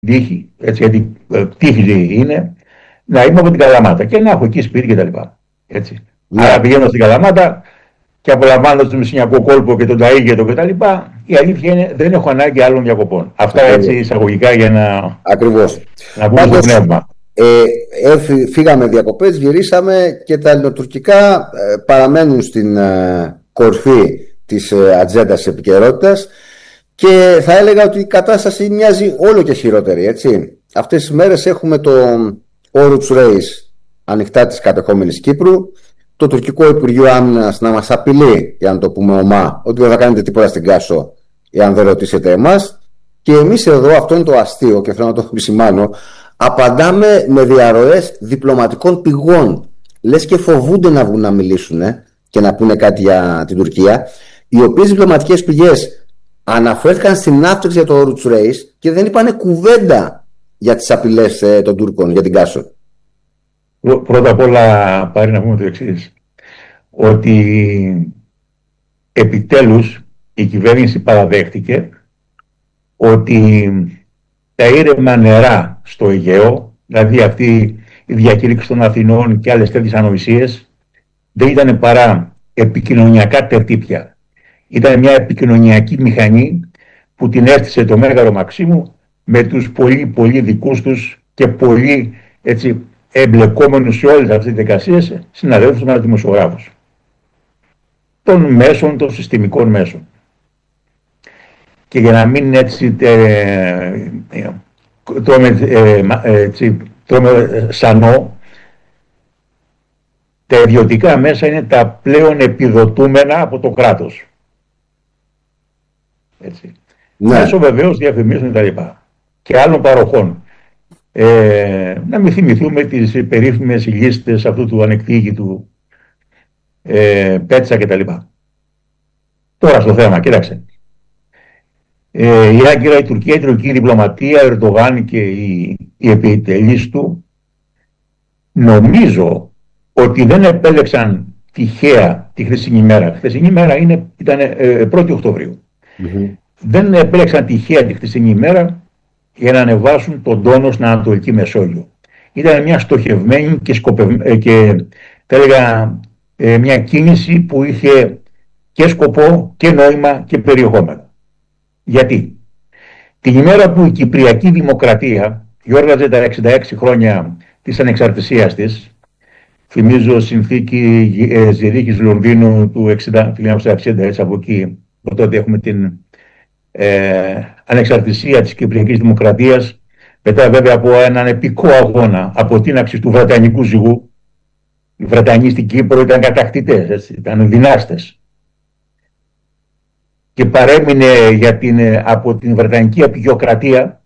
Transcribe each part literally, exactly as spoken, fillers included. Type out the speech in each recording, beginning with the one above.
τύχη, έτσι, γιατί ε, τύχη είναι, να είμαι από την Καλαμάτα και να έχω εκεί σπίτι κτλ. Έτσι. Ναι. Άρα πηγαίνω στην Καλαμάτα και απολαμβάνω τον Μεσσηνιακό κόλπο και τον Ταΐγετο κτλ. Η αλήθεια είναι δεν έχω ανάγκη άλλων διακοπών. Αυτά έτσι εισαγωγικά για να, Ακριβώς. να πούμε στο πνεύμα. Ε, ε, φύγαμε διακοπές, γυρίσαμε και τα ελληνοτουρκικά ε, παραμένουν στην ε, κορφή της ε, ατζέντας της επικαιρότητας και θα έλεγα ότι η κατάσταση μοιάζει όλο και χειρότερη, έτσι. Αυτές τις μέρες έχουμε το Oruç Reis ανοιχτά της κατεχόμενης Κύπρου, το τουρκικό Υπουργείο Άμυνας να μας απειλεί, για να το πούμε ομά, ότι δεν θα κάνετε τίποτα στην Κάσο εάν δεν ρωτήσετε εμάς, και εμείς εδώ, αυτό είναι το αστείο και θέλω να το επισημάνω, απαντάμε με διαρροές διπλωματικών πηγών. Λες και φοβούνται να βγουν να μιλήσουν ε, και να πούνε κάτι για την Τουρκία, οι οποίες διπλωματικές πηγές αναφέρθηκαν στην άφτυξη για το Oruç Reis και δεν είπανε κουβέντα για τις απειλές ε, των Τούρκων για την Κάσο. Πρώτα απ' όλα πάρει να πούμε το εξής, ότι επιτέλους η κυβέρνηση παραδέχτηκε ότι τα ήρεμα νερά στο Αιγαίο, δηλαδή αυτή η διακήρυξη των Αθηνών και άλλες τέτοιες ανοησίες, δεν ήταν παρά επικοινωνιακά τερτύπια. Ήταν μια επικοινωνιακή μηχανή που την έστησε το Μέγαρο Μαξίμου με τους πολύ πολύ δικούς τους και πολύ έτσι εμπλεκόμενους σε όλες αυτές τις δικασίες συναδέλφους με δημοσιογράφους των μέσων, των συστημικών μέσων. Και για να μην έτσι ε, ε, τρώμε, ε, έτσι, τρώμε σανό, τα ιδιωτικά μέσα είναι τα πλέον επιδοτούμενα από το κράτος. Έτσι. Ναι. Μέσω βεβαίως διαφημίσεων και τα λοιπά και άλλων παροχών. Ε, να μην θυμηθούμε τις περίφημες λίστες αυτού του ανεκτήγητου ε, Πέτσα και τα λοιπά. Τώρα στο θέμα, κοίταξε. Ε, η Άγκυρα, η Τουρκία, η τουρκική διπλωματία, ο Ερντογάν και οι, οι επιτελείς του νομίζω ότι δεν επέλεξαν τυχαία τη χθεσινή μέρα. Χθεσινή μέρα είναι, ήταν ε, πρώτη Οκτωβρίου. Mm-hmm. Δεν επέλεξαν τυχαία τη χθεσινή μέρα για να ανεβάσουν τον τόνο στην Ανατολική Μεσόγειο. Ήταν μια στοχευμένη και, σκοπευ... και θα έλεγα ε, μια κίνηση που είχε και σκοπό και νόημα και περιεχόμενο. Γιατί την ημέρα που η Κυπριακή Δημοκρατία γιόρταζε τα εξήντα έξι χρόνια της ανεξαρτησίας της, θυμίζω συνθήκη ε, Ζηρίχης Λονδίνου του χίλια εννιακόσια εξήντα, έτσι από εκεί, από τότε έχουμε την ε, ανεξαρτησία της Κυπριακής Δημοκρατίας, μετά βέβαια από έναν επικό αγώνα αποτείναξη του Βρετανικού ζυγού. Οι Βρετανοί στην Κύπρο ήταν κατακτητές, έτσι, ήταν δυνάστες. Και παρέμεινε για την, από την Βρετανική απεικιοκρατία,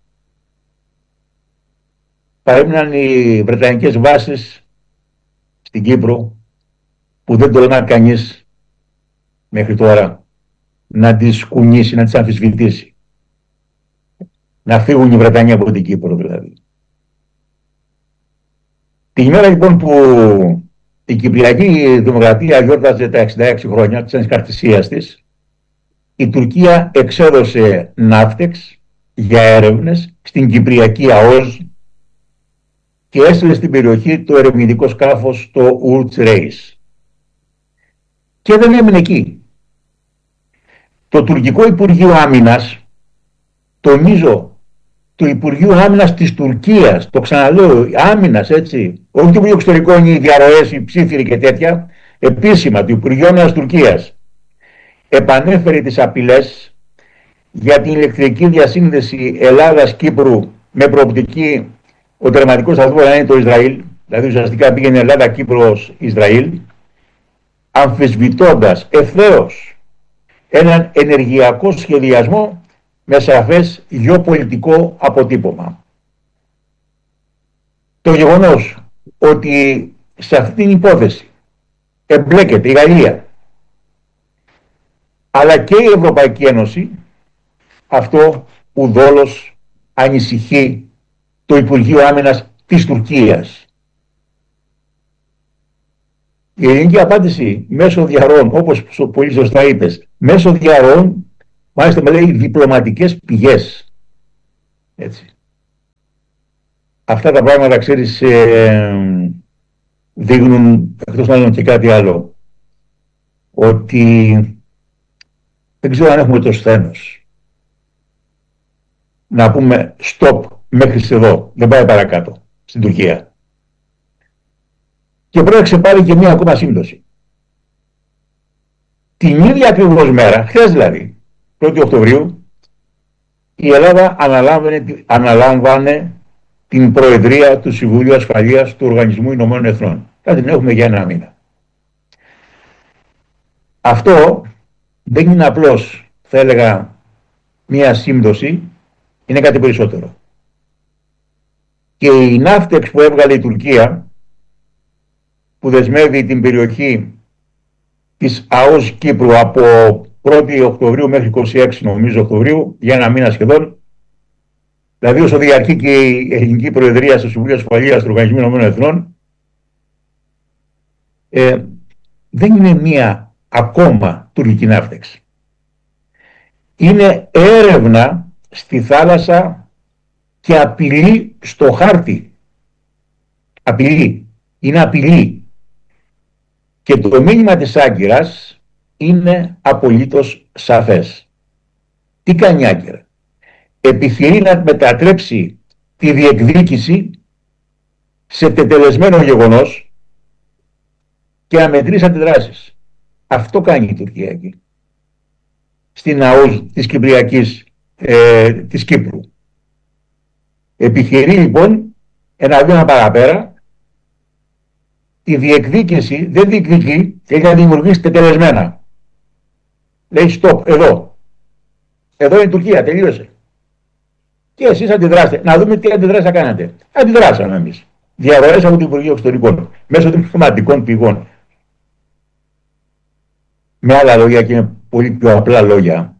παρέμειναν οι Βρετανικές βάσεις στην Κύπρο που δεν τολμά κανείς μέχρι τώρα να τις κουνήσει, να τις αμφισβητήσει. Να φύγουν οι Βρετανοί από την Κύπρο δηλαδή. Την ημέρα λοιπόν που η Κυπριακή Δημοκρατία γιόρταζε τα εξήντα έξι χρόνια της ανεξαρτησίας της, η Τουρκία εξέδωσε ναύτεξ για έρευνες στην Κυπριακή ΑΟΣ και έστειλε στην περιοχή το ερευνητικό σκάφος το Oruç Reis. Και δεν έμεινε εκεί. Το τουρκικό Υπουργείο Άμυνας, τονίζω, το Υπουργείο Άμυνας της Τουρκίας, το ξαναλέω, άμυνας, έτσι, όχι το Υπουργείο Εξωτερικών, οι διαρροές, οι ψήφιροι και τέτοια, επίσημα, το Υπουργείο Άμυνας Τουρκίας, επανέφερε τις απειλές για την ηλεκτρική διασύνδεση Ελλάδας-Κύπρου με προοπτική ο τερματικός σταθμός να είναι το Ισραήλ, δηλαδή ουσιαστικά πήγαινε Ελλάδα-Κύπρος-Ισραήλ, αμφισβητώντας ευθέως έναν ενεργειακό σχεδιασμό με σαφές γεωπολιτικό αποτύπωμα. Το γεγονός ότι σε αυτή την υπόθεση εμπλέκεται η Γαλλία αλλά και η Ευρωπαϊκή Ένωση, αυτό ουδόλως ανησυχεί το Υπουργείο Άμυνας της Τουρκίας. Η ελληνική απάντηση μέσω διαρροών, όπως πολύ σωστά είπες, μέσω διαρροών, μάλιστα με λέει διπλωματικές πηγές. Έτσι. αυτά τα πράγματα, ξέρεις, ε, δείχνουν, εκτός άλλων και κάτι άλλο, ότι δεν ξέρω αν έχουμε το σθένος να πούμε stop μέχρι εδώ, δεν πάει παρακάτω στην Τουρκία. Και πρόκειται πάλι και μία ακόμα σύμπτωση. Την ίδια ακριβώς μέρα, χθες δηλαδή, πρώτη Οκτωβρίου, η Ελλάδα αναλάμβανε, αναλάμβανε την Προεδρία του Συμβουλίου Ασφαλείας του Οργανισμού Ηνωμένων Εθνών. Θα την έχουμε για ένα μήνα. Αυτό δεν είναι απλώς, θα έλεγα, μία σύμπτωση, είναι κάτι περισσότερο. Και η ναύτεξ που έβγαλε η Τουρκία, που δεσμεύει την περιοχή της ΑΟΣ Κύπρου από πρώτη Οκτωβρίου μέχρι είκοσι έξι νομίζω Οκτωβρίου, για ένα μήνα σχεδόν, δηλαδή όσο διαρκεί και η ελληνική προεδρία στο Συμβούλιο Ασφαλείας του Οργανισμού Ηνωμένων Εθνών, ε, δεν είναι μία ακόμα τουρκική ναύτεξ. Είναι έρευνα στη θάλασσα και απειλή στο χάρτη. Απειλή. Είναι απειλή. Και το μήνυμα της Άγκυρας είναι απολύτως σαφές. Τι κάνει η Άγκυρα? Επιχειρεί να μετατρέψει τη διεκδίκηση σε τετελεσμένο γεγονός και αμετρείς αντιδράσεις. Αυτό κάνει η Τουρκία εκεί, στην ΑΟΣ της Κυπριακής, ε, της Κύπρου. Επιχειρεί λοιπόν ένα βήμα παραπέρα, τη διεκδίκηση δεν διεκδικεί, έχει να δημιουργήσει τετελεσμένα. Λέει stop, εδώ. Εδώ είναι η Τουρκία, τελείωσε. Και εσείς αντιδράστε. Να δούμε τι αντιδράσεις θα κάνετε. Αντιδράσαμε εμείς. Διαβολές από το Υπουργείο Εξωτερικών, μέσω των χρηματικών πηγών. Με άλλα λόγια, και με πολύ πιο απλά λόγια,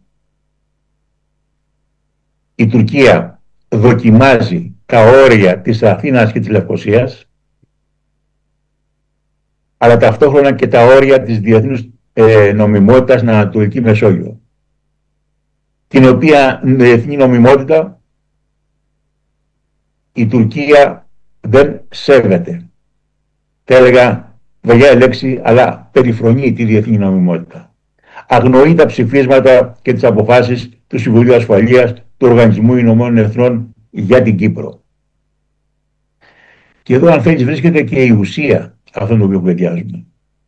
η Τουρκία δοκιμάζει τα όρια της Αθήνας και της Λευκωσίας, αλλά ταυτόχρονα και τα όρια της διεθνούς ε, νομιμότητας στην Ανατολική Μεσόγειο, την οποία διεθνή νομιμότητα η Τουρκία δεν σέβεται. Θα έλεγα βαγιά λέξη, αλλά περιφρονεί τη διεθνή νομιμότητα. Αγνοεί τα ψηφίσματα και τις αποφάσεις του Συμβουλίου Ασφαλείας του Οργανισμού Ηνωμένων Εθνών για την Κύπρο. Και εδώ, αν θέλεις, βρίσκεται και η ουσία αυτών των οποίων κουβεντιάζουμε.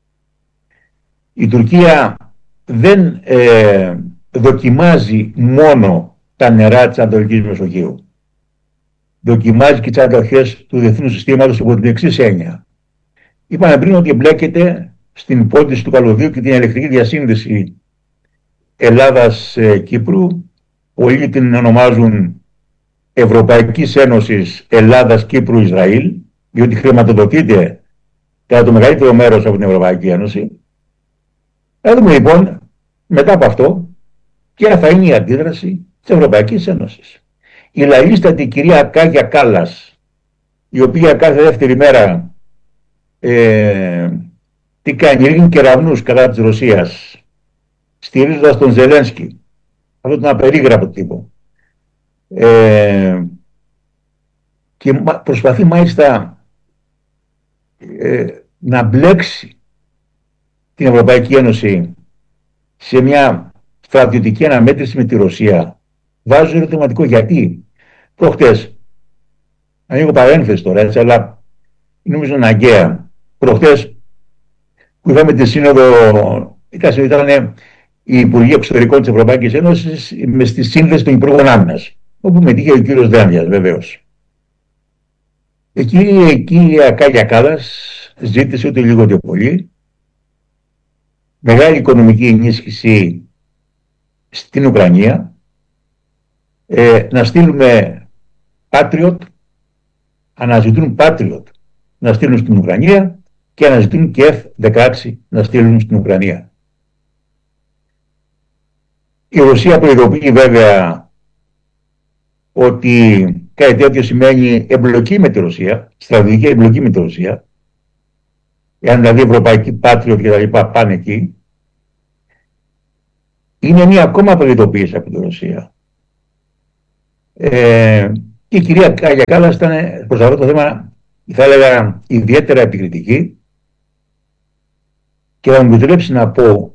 Η Τουρκία δεν ε, δοκιμάζει μόνο τα νερά της Ανατολικής Μεσογείου. Δοκιμάζει και τις αντοχές του διεθνούς συστήματος υπό την εξής έννοια. Είπαμε πριν ότι εμπλέκεται στην πόντιση του καλωδίου και την ηλεκτρική διασύνδεση Ελλάδας-Κύπρου. Πολλοί την ονομάζουν Ευρωπαϊκής Ένωσης Ελλάδας-Κύπρου-Ισραήλ, διότι χρηματοδοτείται κατά το μεγαλύτερο μέρος από την Ευρωπαϊκή Ένωση. Θα δούμε λοιπόν μετά από αυτό ποια θα είναι η αντίδραση της Ευρωπαϊκής Ένωσης. Η λαΐστατη κυρία Κάγια Κάλλας, η οποία κάθε δεύτερη μέρα ε, τι κάνει, ρίχνει κεραυνούς κατά της Ρωσίας, στηρίζοντας τον Ζελένσκι, αυτό τον απερίγραπτο τύπο, ε, και προσπαθεί μάλιστα ε, να μπλέξει την Ευρωπαϊκή Ένωση σε μια στρατιωτική αναμέτρηση με τη Ρωσία. Βάζω ερωτηματικό γιατί. Προχτές, ανοίγω παρένθεση τώρα, έτσι, αλλά νομίζω αναγκαία. Προχτές που είχαμε τη σύνοδο, ήταν, ήταν οι Υπουργοί Εξωτερικών της Ευρωπαϊκής Ένωσης με στη σύνδεση των Υπουργών Άμυνας, όπου μετήχε ο κύριος Δένδιας, βεβαίως. Εκεί η κυρία Κάγια Κάλλας ζήτησε ούτε λίγο ούτε πολύ μεγάλη οικονομική ενίσχυση στην Ουκρανία, ε, να στείλουμε Patriot, αναζητούν Patriot να στείλουν στην Ουκρανία και αναζητούν και εφ δεκαέξι να στείλουν στην Ουκρανία. Η Ρωσία προειδοποιεί βέβαια ότι κάτι τέτοιο σημαίνει εμπλοκή με τη Ρωσία, στρατηγική εμπλοκή με τη Ρωσία, εάν δηλαδή ευρωπαϊκοί Patriot και τα λοιπά πάνε εκεί. Είναι μια ακόμα προειδοποίηση από τη Ρωσία. Ε, Και η κυρία Κάγια Κάλλας ήταν προς αυτό το θέμα, θα έλεγα, ιδιαίτερα επικριτική. Και θα μου επιτρέψει να πω,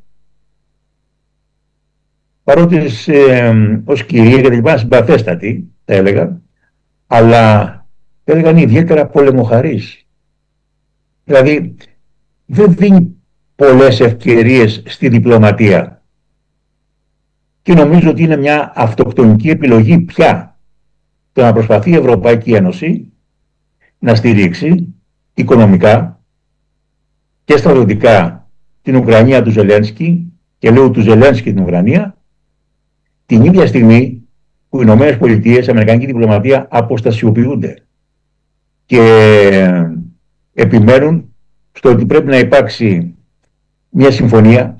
παρότι ε, ως κυρία και λοιπά συμπαθέστατη, θα έλεγα, αλλά θα έλεγα είναι ιδιαίτερα πολεμοχαρής. Δηλαδή, δεν δίνει πολλές ευκαιρίες στη διπλωματία. Και νομίζω ότι είναι μια αυτοκτονική επιλογή πια το να προσπαθεί η Ευρωπαϊκή Ένωση να στηρίξει οικονομικά και στρατιωτικά την Ουκρανία του Ζελένσκι, και λέω του Ζελένσκι την Ουκρανία, την ίδια στιγμή που οι Ηνωμένες Πολιτείες, η Αμερικανική διπλωματία αποστασιοποιούνται και επιμένουν στο ότι πρέπει να υπάρξει μια συμφωνία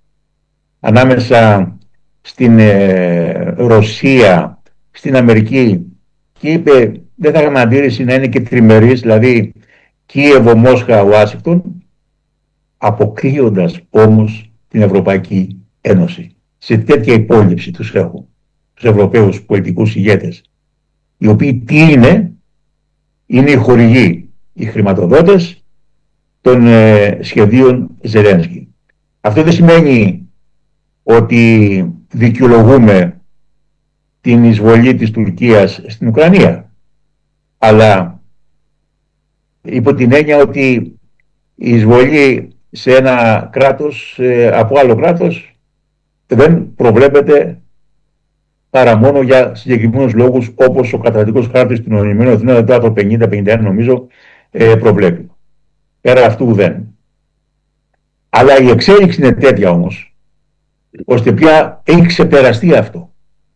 ανάμεσα στην ε, Ρωσία, στην Αμερική, και είπε δεν θα είχαμε αντίρρηση να είναι και τριμερής, δηλαδή Κίεβο, Μόσχα, Ουάσιγκτον, αποκλείοντας όμως την Ευρωπαϊκή Ένωση. Σε τέτοια υπόλοιψη τους έχω, τους Ευρωπαίους πολιτικούς ηγέτες, οι οποίοι τι είναι, είναι οι χορηγοί, οι χρηματοδότες των ε, σχεδίων Ζελένσκι. Αυτό δεν σημαίνει ότι δικαιολογούμε την εισβολή της Τουρκίας στην Ουκρανία, αλλά υπό την έννοια ότι η εισβολή σε ένα κράτος ε, από άλλο κράτος δεν προβλέπεται παρά μόνο για συγκεκριμένους λόγους, όπως ο καταστατικός χάρτης του Ηνωμένων Εθνών, το άρθρο πενήντα πενήντα ένα νομίζω ε, προβλέπει. Πέρα αυτού δεν. Αλλά η εξέλιξη είναι τέτοια όμως, ώστε πια έχει ξεπεραστεί αυτό.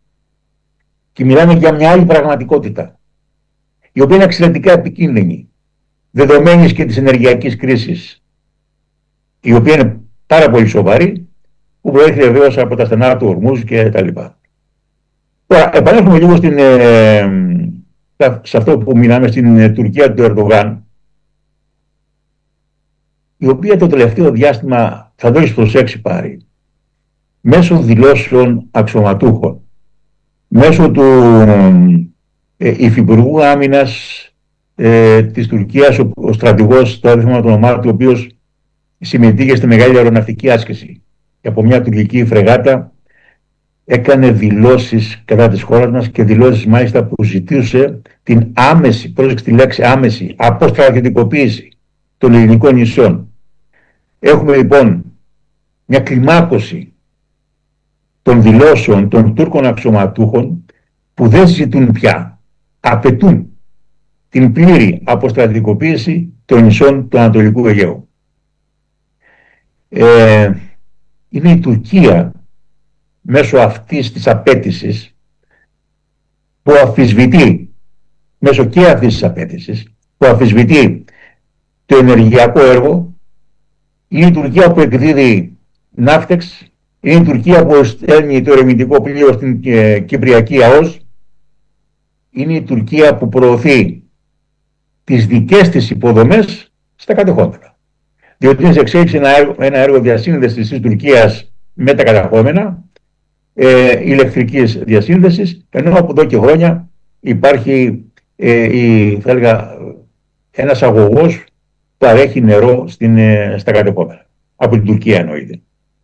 Και μιλάμε για μια άλλη πραγματικότητα, η οποία είναι εξαιρετικά επικίνδυνη, δεδομένης και της ενεργειακής κρίσης, η οποία είναι πάρα πολύ σοβαρή, που προέρχεται βεβαίως από τα στενά του Ορμούζ και τα λοιπά. Τώρα, επανέρχομαι λίγο στην, ε, σε αυτό που μιλάμε, στην ε, Τουρκία του Ερντογάν, η οποία το τελευταίο διάστημα, θα το έχεις προσέξει πάρει, μέσω δηλώσεων αξιωματούχων, μέσω του ε, Υφυπουργού Άμυνας ε, της Τουρκίας, ο, ο στρατηγός, το άδειμα του ονομάτου, ο οποίος συμμετείχε στη μεγάλη αεροναυτική άσκηση και από μια τουρκική φρεγάτα, έκανε δηλώσεις κατά της χώρας μας, και δηλώσεις μάλιστα που ζητούσε την άμεση, πρόσεξε τη λέξη άμεση, αποστρατιωτικοποίηση των ελληνικών νησιών. Έχουμε λοιπόν μια κλιμάκωση των δηλώσεων των Τούρκων αξιωματούχων, που δεν ζητούν πια, απαιτούν την πλήρη αποστρατιωτικοποίηση των νησιών του Ανατολικού Αιγαίου. Ε, είναι η Τουρκία, μέσω αυτής της απέτησης, που αμφισβητεί, μέσω και αυτής της απέτησης, που αμφισβητεί το ενεργειακό έργο. Είναι η Τουρκία που εκδίδει ναύτεξ, είναι η Τουρκία που στέλνει το ερευνητικό πλοίο στην Κυπριακή ΑΟΣ, είναι η Τουρκία που προωθεί τις δικές της υποδομές στα κατεχόμενα. Διότι είναι σε εξέλιξη ένα έργο, ένα έργο διασύνδεσης της Τουρκίας με τα κατεχόμενα, ε, ηλεκτρικής διασύνδεσης, ενώ από εδώ και χρόνια υπάρχει ε, η, θα έλεγα, ένας αγωγός που παρέχει νερό στην, ε, στα κατεχόμενα. Από την Τουρκία εννοείται.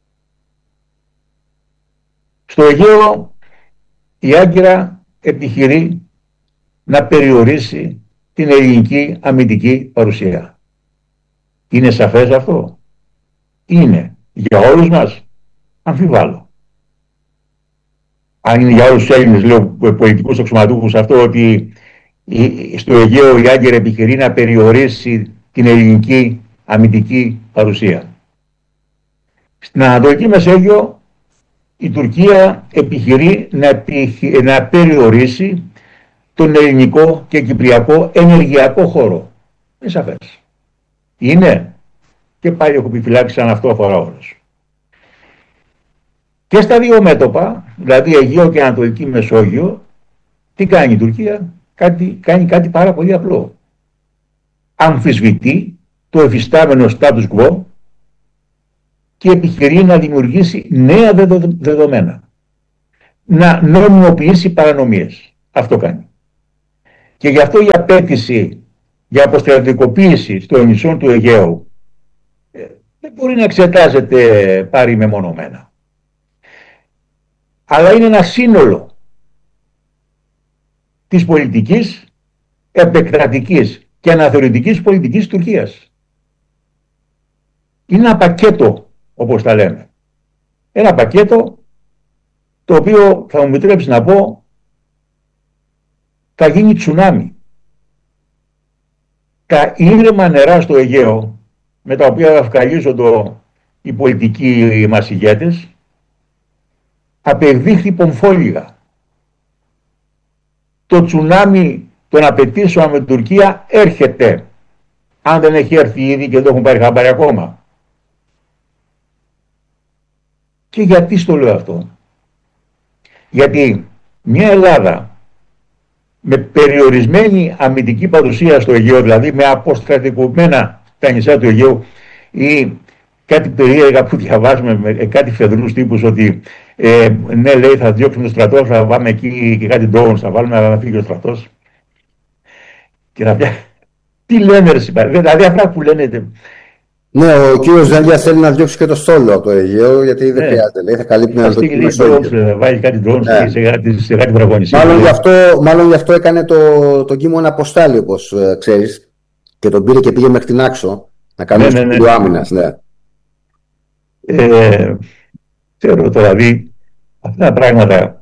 Στο Αιγαίο η Άγκυρα επιχειρεί να περιορίσει την ελληνική αμυντική παρουσία. Είναι σαφές αυτό? Είναι για όλους μας? Αμφιβάλλω. Αν είναι για όλους τους Έλληνες, λέω, πολιτικούς αξιωματούχους, αυτό ότι στο Αιγαίο η Άγκυρα επιχειρεί να περιορίσει την ελληνική αμυντική παρουσία. Στην Ανατολική Μεσόγειο η Τουρκία επιχειρεί να, επιχει... να περιορίσει τον ελληνικό και κυπριακό ενεργειακό χώρο. Είναι σαφές. Είναι. Και πάλι έχω επιφυλάξει αν αυτό αφορά όλους. Και στα δύο μέτωπα, δηλαδή Αιγαίο και Ανατολική Μεσόγειο, τι κάνει η Τουρκία? Κάτι, κάνει κάτι πάρα πολύ απλό. Αμφισβητεί το εφιστάμενο status quo και επιχειρεί να δημιουργήσει νέα δεδομένα. Να νομιμοποιήσει παρανομίες. Αυτό κάνει. Και γι' αυτό η απέτηση για αποστρατικοποίηση στο νησί του Αιγαίου ε, δεν μπορεί να εξετάζεται πάρει μεμονωμένα. Αλλά είναι ένα σύνολο της πολιτικής, επεκτατικής και αναθεωρητικής πολιτικής της Τουρκίας. Είναι ένα πακέτο, όπως τα λέμε. Ένα πακέτο το οποίο, θα μου επιτρέψει να πω, θα γίνει τσουνάμι. Τα ήρεμα νερά στο Αιγαίο, με τα οποία αυκαλίζονται οι πολιτικοί μας ηγέτες, απεδείχθη πομφόλιγα. Το τσουνάμι των απαιτήσεων με την Τουρκία έρχεται, αν δεν έχει έρθει ήδη και δεν το έχουν πάρει χαμπάρι ακόμα. Και γιατί στο λέω αυτό? Γιατί μια Ελλάδα με περιορισμένη αμυντική παρουσία στο Αιγαίο, δηλαδή με αποστρατικοποιημένα τα νησιά του Αιγαίου, ή κάτι περίεργα που διαβάζουμε, με κάτι φεδρούς τύπους, ότι ε, ναι, λέει, θα διώξουμε το στρατό, θα βάλουμε εκεί και κάτι drones, θα βάλουμε να φύγει ο στρατός. Και θα πια... Τι λένε ρε συμπάρει, δηλαδή αυτά που λένε... Ναι, ο κύριος Δένδιας θέλει να διώξει και το στόλο από το Αιγαίο, γιατί δεν ναι. χρειάζεται, λέει, θα καλύπτει ένα δοκιμή Μεσόγειο. Θα βάλει κάτι drones ναι. σε κάτι, σε κάτι βραγονισία. Μάλλον, γι' αυτό, μάλλον γι' αυτό έκανε το, το Κίμωνα Αποστάλη, όπως ε, ξέρεις, και τον πήρε και πήγε μέχρι την Άξο να κάνει ναι, ναι, ναι. άμυνας. Ναι. Ε, ξέρω τώρα, δηλαδή, αυτά τα πράγματα,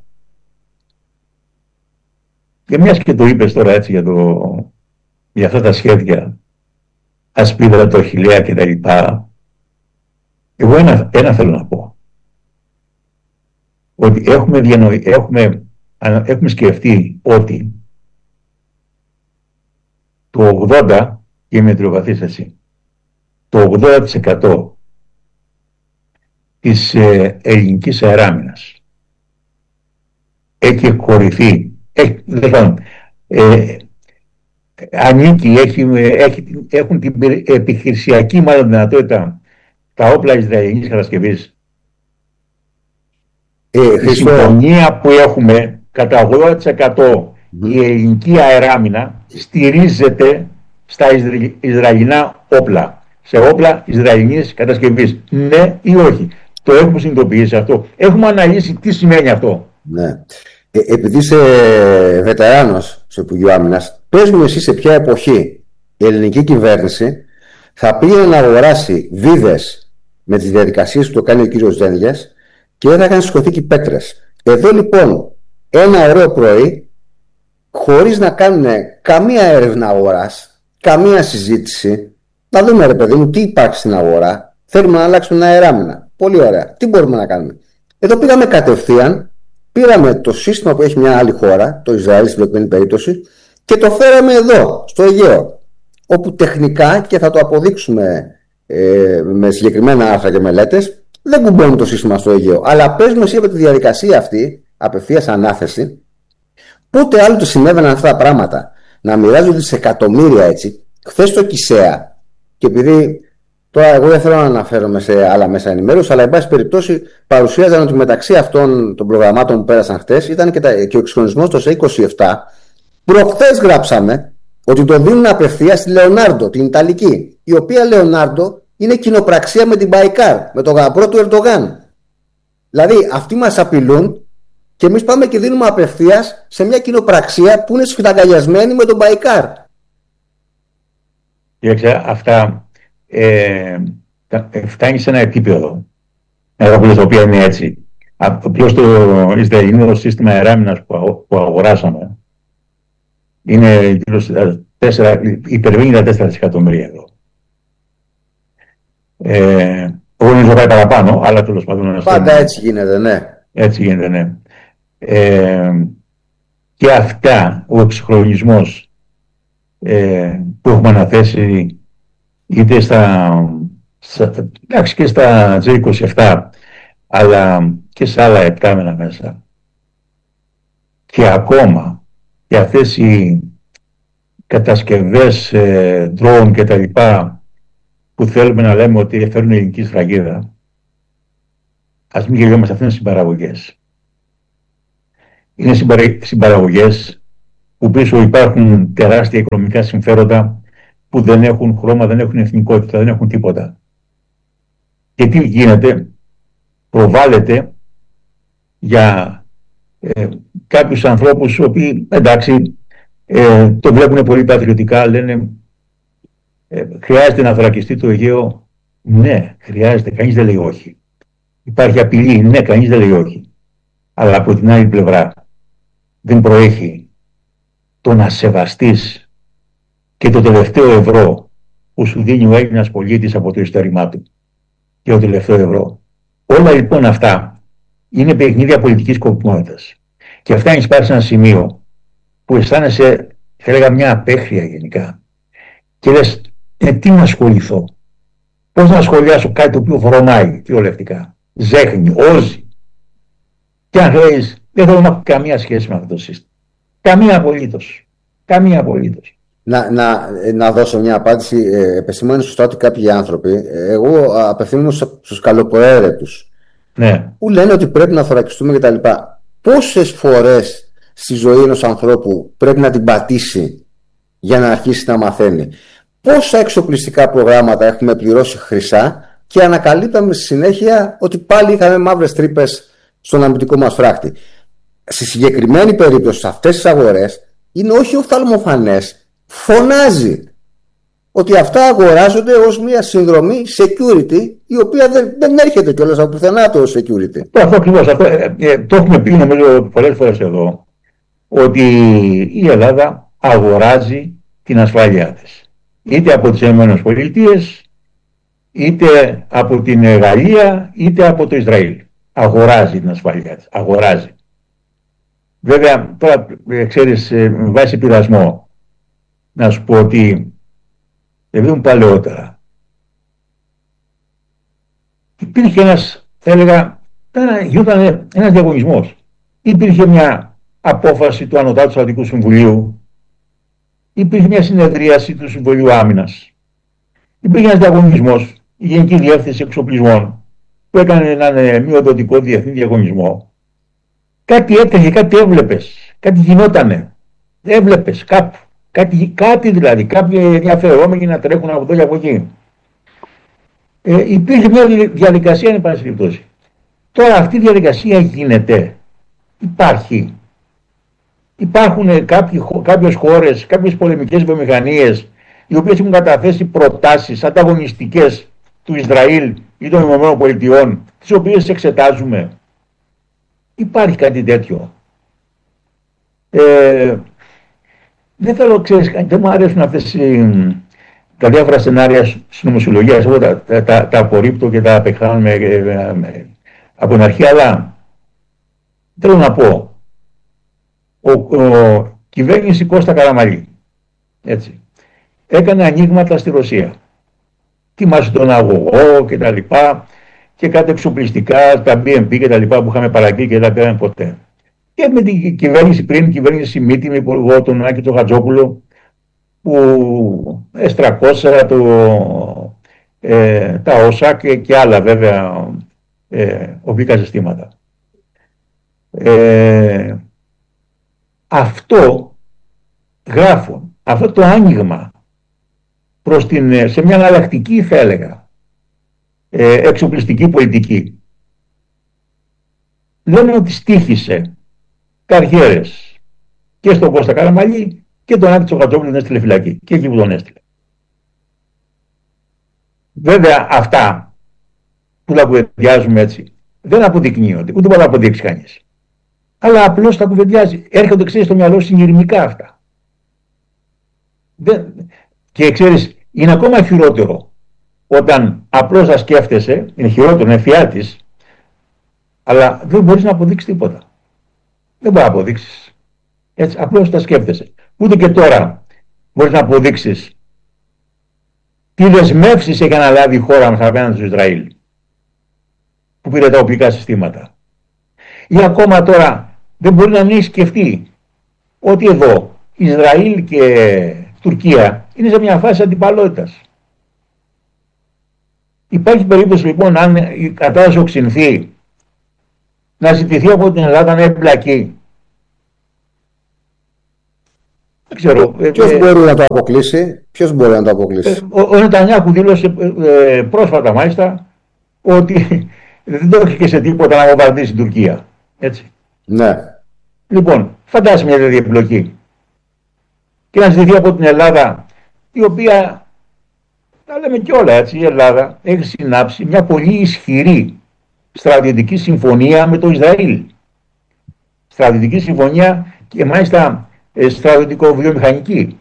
και μιας και το είπες τώρα έτσι για, το, για αυτά τα σχέδια, ασπίδα, το χιλέα και τα λοιπά, εγώ ένα, ένα θέλω να πω, ότι έχουμε, διανοη, έχουμε, έχουμε σκεφτεί ότι το ογδόντα, και είμαι τριοβαθής εσύ, το ογδόντα τοις εκατό της ε, ελληνικής αεράμινας έχει εκχωρηθεί, έχει, δηλαδή, ε, ανήκει, έχει, έχει, έχουν την επιχειρησιακή μάλλον δυνατότητα τα όπλα Ισραηλινής κατασκευής. Ε, η συμφωνία που έχουμε κατά ογδόντα τοις εκατό mm. η ελληνική αεράμινα στηρίζεται στα Ισρα... Ισραηλινά όπλα, σε όπλα Ισραηλινής κατασκευής. Ναι ή όχι? Το έχουμε συνειδητοποιήσει αυτό? Έχουμε αναλύσει τι σημαίνει αυτό? Ναι. Ε, επειδή είσαι βετεράνος στο Υπουργείο Άμυνας, πες μου εσύ σε ποια εποχή η ελληνική κυβέρνηση θα πήγαινε να αγοράσει βίδες με τις διαδικασίες που το κάνει ο κύριος Δένδιας και δεν θα είχαν σηκωθεί και πέτρες. Εδώ λοιπόν ένα ωραίο πρωί, χωρίς να κάνουν καμία έρευνα αγοράς, καμία συζήτηση, να δούμε ρε παιδί μου τι υπάρχει στην αγορά, θέλουμε να αλλάξουμε ένα αεράμινα. Πολύ ωραία. Τι μπορούμε να κάνουμε? Εδώ πήγαμε κατευθείαν, πήραμε το σύστημα που έχει μια άλλη χώρα, το Ισραήλ στην προκειμένη περίπτωση, και το φέραμε εδώ, στο Αιγαίο, όπου τεχνικά, και θα το αποδείξουμε ε, με συγκεκριμένα άρθρα και μελέτες, δεν κουμπώνει το σύστημα στο Αιγαίο. Αλλά πες μου εσύ από τη διαδικασία αυτή, απευθείας ανάθεση, πότε άλλο το συνέβαιναν αυτά τα πράγματα, να μοιράζονται δισεκατομμύρια έτσι. Χθες στο Κισέα, και επειδή τώρα εγώ δεν θέλω να αναφέρομαι σε άλλα μέσα ενημέρωση, αλλά εν πάση περιπτώσει παρουσίαζαν ότι μεταξύ αυτών των προγραμμάτων που πέρασαν χτες ήταν και, τα, και ο εξυγχρονισμός το ΣΕ είκοσι επτά. Προχθές γράψαμε ότι το δίνουν απευθείας στη Λεωνάρντο, την Ιταλική, η οποία Λεωνάρντο είναι κοινοπραξία με την Μπαϊκάρ, με τον γαμπρό του Ερντογάν. Δηλαδή αυτοί μας απειλούν και εμείς πάμε και δίνουμε απευθείας σε μια κοινοπραξία που είναι σφυταγκαλιασμένη με τον Μπαϊκάρ. Κοίταξε, αυτά ε, φτάνει σε ένα επίπεδο το οποίο είναι έτσι. Απλώς το Ισραηλινό σύστημα αεράμινας που, που αγοράσαμε είναι υπερβαίνει τα τέσσερα δισεκατομμύρια εδώ. Ε, εγώ νομίζω πάει παραπάνω, αλλά τέλος πάντων. Πάντα έτσι γίνεται, ναι. Έτσι γίνεται, ναι. Ε, και αυτά, ο εξυγχρονισμός ε, που έχουμε αναθέσει είτε στα, στα, εντάξει, και στα τζέι είκοσι επτά, αλλά και σε άλλα επτάμενα μέσα. Και ακόμα και αυτές οι κατασκευές ε, drone και τα λοιπά που θέλουμε να λέμε ότι φέρνουν ελληνική σφραγίδα, ας μην γελιόμαστε, αυτές είναι συμπαραγωγές. Είναι συμπαρα... συμπαραγωγές που πίσω υπάρχουν τεράστια οικονομικά συμφέροντα που δεν έχουν χρώμα, δεν έχουν εθνικότητα, δεν έχουν τίποτα. Και τι γίνεται, προβάλλεται για ε, κάποιους ανθρώπους οι οποίοι, εντάξει, ε, το βλέπουν πολύ πατριωτικά, λένε ε, χρειάζεται να θωρακιστεί το Αιγαίο. Ναι, χρειάζεται, κανείς δεν λέει όχι. Υπάρχει απειλή, ναι, κανείς δεν λέει όχι. Αλλά από την άλλη πλευρά δεν προέχει το να σεβαστείς και το τελευταίο ευρώ που σου δίνει ο Έλληνας πολίτης από το εισιτήρωμά του. Και το τελευταίο ευρώ. Όλα λοιπόν αυτά είναι παιχνίδια πολιτικής σκοπιμότητας. Και φτάνεις πάρεις ένα σημείο που αισθάνεσαι, θα έλεγα, μια απέχθεια γενικά. Και λες, ε, τι να ασχοληθώ. Πώς να σχολιάσω κάτι το οποίο βρωμάει κυριολεκτικά. Ζέχνει, όζει. Και αν θέλεις, δεν θέλω να έχω καμία σχέση με αυτό το σύστημα. Καμία απολύτως. Καμία απολύτως. Να, να, να δώσω μια απάντηση. Ε, επεσημαίνει σωστά ότι κάποιοι άνθρωποι, εγώ απευθύνομαι στους καλοπροαίρετους, ναι, που λένε ότι πρέπει να θωρακιστούμε κτλ. Πόσες φορές στη ζωή ενός ανθρώπου πρέπει να την πατήσει για να αρχίσει να μαθαίνει? Πόσα εξοπλιστικά προγράμματα έχουμε πληρώσει χρυσά και ανακαλύπταμε στη συνέχεια ότι πάλι είχαμε μαύρες τρύπες στον αμυντικό μας φράχτη? Στη συγκεκριμένη περίπτωση, σε αυτές τις αγορές, είναι όχι οφθαλμοφανές. Φωνάζει ότι αυτά αγοράζονται ως μια συνδρομή security, η οποία δεν, δεν έρχεται κιόλας από πουθενά το security. Αυτό ακριβώς. Αυτό, ε, ε, το έχουμε πει νομίζω πολλές φορές εδώ, ότι η Ελλάδα αγοράζει την ασφάλειά της. Είτε από τις ΗΠΑ, είτε από την Γαλλία, είτε από το Ισραήλ. Αγοράζει την ασφάλειά της. Αγοράζει. Βέβαια, τώρα ξέρεις, με βάση πειρασμό, να σου πω ότι επειδή μου παλαιότερα υπήρχε ένας, θα έλεγα, γινόταν ένας διαγωνισμός. Υπήρχε μια απόφαση του Ανωτάτου Στρατιωτικού Συμβουλίου, υπήρχε μια συνεδρίαση του Συμβουλίου Άμυνας, υπήρχε ένας διαγωνισμός, η Γενική Διεύθυνση Εξοπλισμών, που έκανε έναν μειοδοτικό διεθνή διαγωνισμό. Κάτι έτρεχε, κάτι έβλεπες, κάτι γινότανε. Έβλεπες κάπου, κάτι, κάτι δηλαδή, κάποιοι ενδιαφερόμενοι να τρέχουν από εδώ και από εκεί. Ε, υπήρχε μια διαδικασία, εν πάση περιπτώσει. Τώρα αυτή η διαδικασία γίνεται. Υπάρχει. Υπάρχουν κάποιοι, κάποιες χώρες, κάποιες πολεμικές βιομηχανίες, οι οποίες έχουν καταθέσει προτάσεις ανταγωνιστικές του Ισραήλ ή των ΗΠΑ, τις οποίες εξετάζουμε. Υπάρχει κάτι τέτοιο. Ε, δεν θέλω, ξέρεις, δεν μου αρέσουν αυτές οι, τα διάφορα σενάρια συνωμοσιολογίας. Εγώ τα, τα, τα, τα απορρίπτω και τα απεχθάνω με, με, με, από την αρχή, αλλά θέλω να πω, ο, ο κυβέρνηση Κώστα Καραμανλή, έτσι, έκανε ανοίγματα στη Ρωσία. Τιμάσει τον αγωγό και τα λοιπά, και κάτι εξοπλιστικά, τα μπι εμ πι και τα λοιπά που είχαμε παραγγείλει και δεν τα πήραμε ποτέ. Και με την κυβέρνηση πριν, κυβέρνηση Μήτη, με υπουργό τον Άκη τον Χατζόπουλο, που ες τριακόσια, το, ε, τα ΩΣΑ και, και άλλα βέβαια ε, οπλικά συστήματα. Ε, αυτό γράφουν, αυτό το άνοιγμα προς την, σε μια εναλλακτική, θα έλεγα, ε, εξοπλιστική πολιτική, λένε ότι στοίχησε καριέρες και στον Κώστα Καραμανλή και τον Άκη Τσοχατζόπουλο τον έστειλε φυλακή και εκεί που τον έστειλε. Βέβαια αυτά που τα κουβεντιάζουμε έτσι δεν αποδεικνύονται, ούτε μπορεί να αποδείξει κανείς. Αλλά απλώς τα κουβεντιάζει. Έρχονται, ξέρεις, στο μυαλό συνειρμικά αυτά. Δεν... Και ξέρεις, είναι ακόμα χειρότερο όταν απλώς τα σκέφτεσαι, είναι χειρότερο, είναι φιάτης, αλλά δεν μπορείς να αποδείξεις τίποτα. Δεν μπορεί να αποδείξεις. Έτσι, απλώς τα σκέφτεσαι. Ούτε και τώρα μπορείς να αποδείξεις τι δεσμεύσεις έχει αναλάβει η χώρα μας απέναντι στο Ισραήλ, που πήρε τα οπλικά συστήματα. Ή ακόμα τώρα δεν μπορεί να μην σκεφτεί ότι εδώ Ισραήλ και Τουρκία είναι σε μια φάση αντιπαλότητας. Υπάρχει περίπτωση λοιπόν, αν η κατάσταση οξυνθεί, να ζητηθεί από την Ελλάδα να εμπλακεί. ξέρω. Ποιος ε, μπορεί να το αποκλείσει, ποιος μπορεί να το αποκλείσει. Ο, ο Νετανιάχου δήλωσε ε, πρόσφατα μάλιστα ότι δεν το έχει και σε τίποτα να βομβαρδίσει την Τουρκία. Έτσι. Ναι. Λοιπόν, φαντάσου μια τέτοια επιλογή. Και να ζητηθεί από την Ελλάδα, η οποία, τα λέμε κιόλα έτσι, η Ελλάδα έχει συνάψει μια πολύ ισχυρή στρατιωτική συμφωνία με το Ισραήλ. Στρατιωτική συμφωνία και μάλιστα στρατιωτικό-βιομηχανική.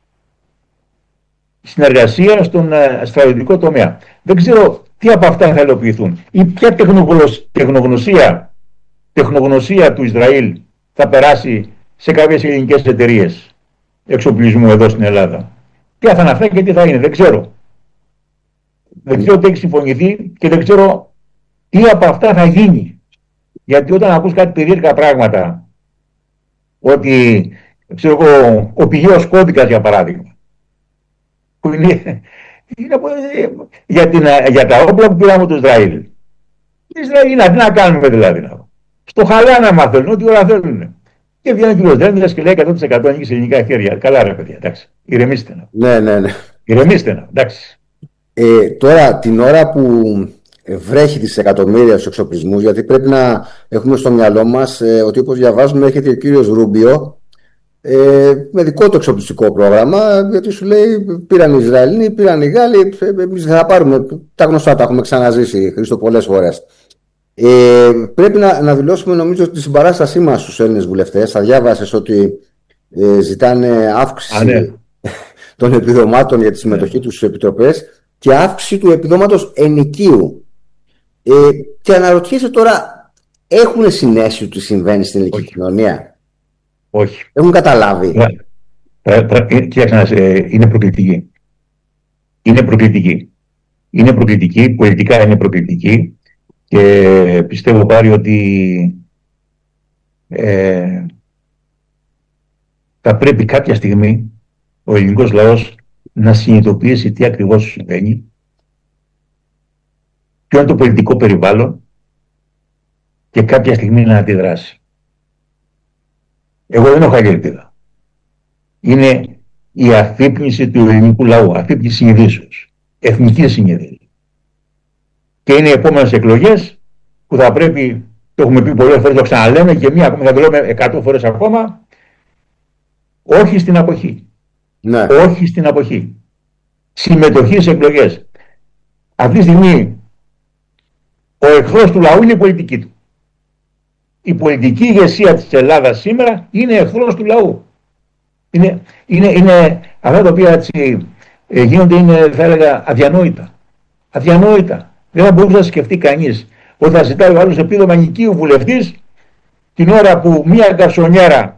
Συνεργασία στον στρατιωτικό τομέα. Δεν ξέρω τι από αυτά θα υλοποιηθούν ή ποια τεχνογνωσία, τεχνογνωσία του Ισραήλ θα περάσει σε κάποιες ελληνικές εταιρείες εξοπλισμού εδώ στην Ελλάδα. Τι θα είναι αυτά και τι θα είναι, δεν ξέρω. Δεν ξέρω τι έχει συμφωνηθεί και δεν ξέρω τι από αυτά θα γίνει. Γιατί όταν ακούς κάτι περίεργα πράγματα, ότι ξέρω εγώ, ο πηγαίος κώδικας για παράδειγμα, που είναι, είναι για, την, για τα όπλα που πήραμε το Ισραήλ. Ισραήλ, τι να κάνουμε δηλαδή. Στο χαλάνα μα θέλουν, ό,τι ώρα θέλουν. Και βγαίνει ο κύριος Δένδρας και λέει εκατό τοις εκατό ανήκει σε ελληνικά χέρια. Καλά ρε παιδιά, εντάξει. Ηρεμήστε να. Ναι, ναι, ναι. Ηρεμήστε να, εντάξει. Ε, τώρα την ώρα που βρέχει τις εκατομμύρια στους εξοπλισμούς, γιατί πρέπει να έχουμε στο μυαλό μας ε, ότι όπως διαβάζουμε έρχεται ο κύριος Ρούμπιο ε, με δικό του εξοπλιστικό πρόγραμμα, γιατί σου λέει πήραν οι Ισραηλοί, πήραν οι Γάλλοι, εμείς θα πάρουμε τα γνωστά, τα έχουμε ξαναζήσει Χρήστο πολλές φορές. Ε, πρέπει να, να δηλώσουμε νομίζω τη συμπαράστασή μας στους Έλληνες βουλευτές. Θα διάβασες ότι ε, ζητάνε αύξηση Α, ναι. των επιδομάτων για τη συμμετοχή τους στις επιτροπές και αύξηση του επιδόματος ενοικίου. Ε, και αναρωτιέσαι τώρα, έχουν συναίσθηση ότι συμβαίνει στην ελληνική κοινωνία? Όχι. Έχουν καταλάβει? Κοίταξε, είναι προκλητική. Είναι προκλητική. Είναι προκλητική, πολιτικά είναι προκλητική και πιστεύω πάλι ότι ε, θα πρέπει κάποια στιγμή ο ελληνικός λαός να συνειδητοποιήσει τι ακριβώς συμβαίνει, ποιο είναι το πολιτικό περιβάλλον και κάποια στιγμή να αντιδράσει. Εγώ δεν έχω άλλη ελπίδα. Είναι η αφύπνιση του ελληνικού λαού, αφύπνιση συνειδήσεως, εθνική συνείδηση. Και είναι οι επόμενες εκλογές που θα πρέπει, το έχουμε πει πολλές φορές, το ξαναλέμε και μία ακόμα θα το λέμε εκατό φορές ακόμα, όχι στην αποχή. Ναι. Όχι στην αποχή. Συμμετοχή σε εκλογές. Αυτή τη στιγμή ο εχθρός του λαού είναι η πολιτική του. Η πολιτική ηγεσία της Ελλάδας σήμερα είναι εχθρός του λαού. Είναι, είναι, είναι αυτά τα οποία έτσι, ε, γίνονται, είναι, θα έλεγα, αδιανόητα. Αδιανόητα. Δεν θα μπορούσε να σκεφτεί κανείς ότι θα ζητάει ο άλλος επίδομα νοικίου βουλευτής την ώρα που μία γκαρσονιέρα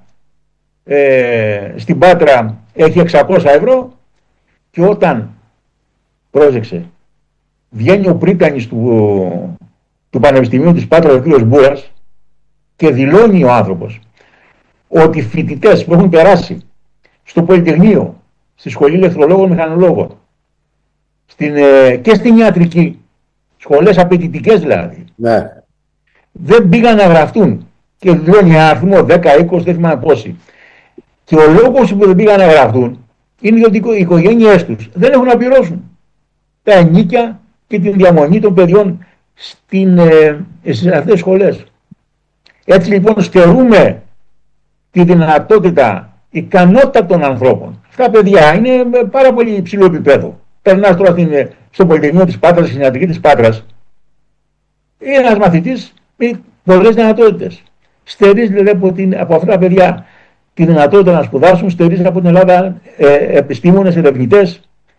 ε, στην Πάτρα έχει εξακόσια ευρώ και όταν, πρόσεξε, βγαίνει ο πρίτανης του, του Πανεπιστημίου της Πάτρας, ο κ. Μπούρας, και δηλώνει ο άνθρωπος ότι οι φοιτητές που έχουν περάσει στο Πολυτεχνείο, στη Σχολή Ηλεκτρολόγων Μηχανολόγων στην, ε, και στην ιατρική, σχολές απαιτητικές δηλαδή, ναι, δεν πήγαν να γραφτούν και δηλώνει αριθμό δέκα είκοσι, δεν θυμάμαι πόσοι. Και ο λόγος που δεν πήγαν να γραφτούν είναι ότι οι οικογένειές τους δεν έχουν να πληρώσουν τα ενίκια και την διαμονή των παιδιών στην, ε, στις αυτές τις σχολές. Έτσι λοιπόν στερούμε τη δυνατότητα, ικανότητα των ανθρώπων. Αυτά παιδιά είναι με πάρα πολύ υψηλό επίπεδο. Περνάς τώρα στην, στο Πολυτεχνείο της Πάτρας, στην ιατρική της Πάτρας, είναι ένας μαθητής με πολλές δυνατότητες. Στερείς δηλαδή από, την, από αυτά τα παιδιά τη δυνατότητα να σπουδάσουν, στερείς από την Ελλάδα ε, επιστήμονες, ερευνητές.